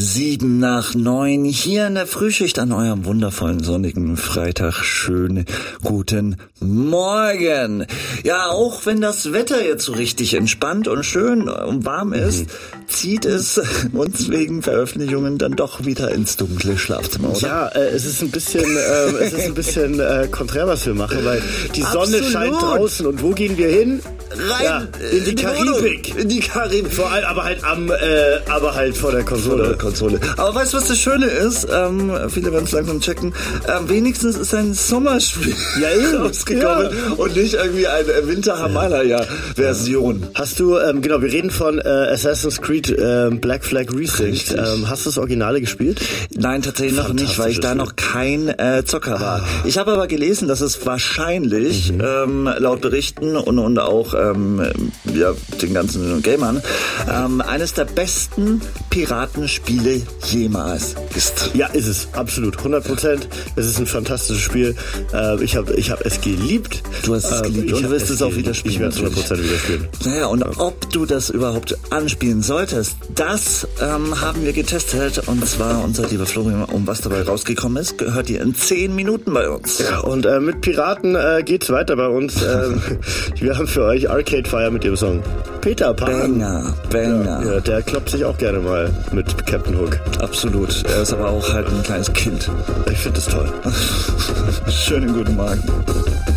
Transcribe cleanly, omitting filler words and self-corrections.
7:07 hier in der Frühschicht an eurem wundervollen sonnigen Freitag. Schönen guten Morgen. Ja, auch wenn das Wetter jetzt so richtig entspannt und schön und warm ist, zieht es uns wegen Veröffentlichungen dann doch wieder ins dunkle Schlafzimmer, oder? Ja, es ist ein bisschen konträr, was wir machen, weil die Sonne scheint draußen und wo gehen wir hin? Rein Ja, in die Karibik. In die Karibik. Vor allem, aber halt vor der Konsole. Aber weißt du, was das Schöne ist? Viele werden es langsam checken. Wenigstens ist ein Sommerspiel rausgekommen und nicht irgendwie eine Winter-Himalaya-Version. Hast du, wir reden von Assassin's Creed Black Flag Resynced. Hast du das Originale gespielt? Nein, tatsächlich noch nicht, weil ich da noch kein Zocker war. Ich habe aber gelesen, dass es wahrscheinlich laut Berichten und auch den ganzen Gamern eines der besten Piratenspiele jemals ist. Ja, ist es. Absolut. 100%. Es ist ein fantastisches Spiel. Ich hab es geliebt. Du hast es geliebt und du wirst es auch wieder spielen. Ich werde es 100% wieder spielen. Naja, und ob du das überhaupt anspielen solltest, das haben wir getestet. Und zwar unser lieber Florian, was dabei rausgekommen ist, gehört ihr in 10 Minuten bei uns. Ja, und mit Piraten geht's weiter bei uns. Wir haben für euch Arcade Fire mit dem Song Peter Pan. Banger. Ja, der kloppt sich auch gerne mal mit Captain Hook. Absolut. Er ist aber auch halt ein kleines Kind. Ich finde das toll. Schönen guten Morgen.